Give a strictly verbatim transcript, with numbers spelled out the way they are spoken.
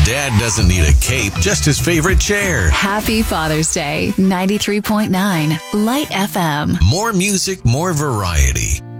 Dad doesn't need a cape, just his favorite chair. Happy Father's Day. ninety-three point nine Light F M. More music, more variety.